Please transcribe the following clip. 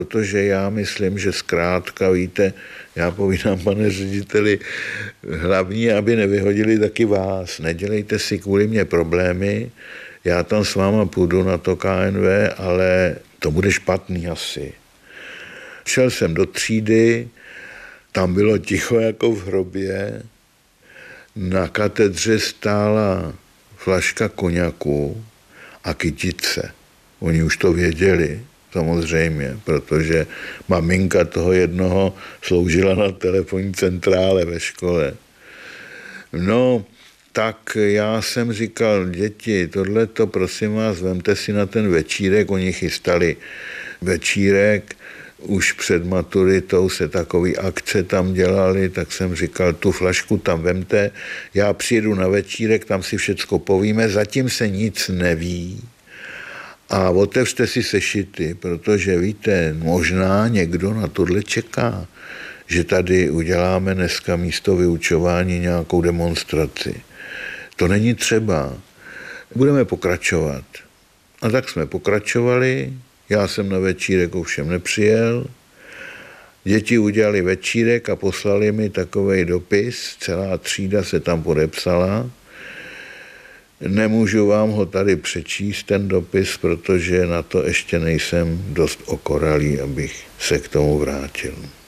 Protože já myslím, že zkrátka, víte, já povídám, pane řediteli, hlavní, aby nevyhodili taky vás. Nedělejte si kvůli mě problémy, já tam s váma půjdu na to KNV, ale to bude špatný asi. Šel jsem do třídy, tam bylo ticho jako v hrobě, na katedře stála flaška koňaku a kytice. Oni už to věděli, samozřejmě, protože maminka toho jednoho sloužila na telefonní centrále ve škole. No, tak já jsem říkal, děti, tohleto, prosím vás, vemte si na ten večírek, oni chystali večírek, už před maturitou se takový akce tam dělali, tak jsem říkal, tu flašku tam vemte, já přijedu na večírek, tam si všecko povíme, zatím se nic neví a otevřte si sešity, protože víte, možná někdo na tohle čeká, že tady uděláme dneska místo vyučování nějakou demonstraci. To není třeba. Budeme pokračovat. A tak jsme pokračovali, já jsem na večírek ovšem nepřijel, děti udělali večírek a poslali mi takovej dopis, celá třída se tam podepsala. Nemůžu vám ho tady přečíst, ten dopis, protože na to ještě nejsem dost okoralý, abych se k tomu vrátil.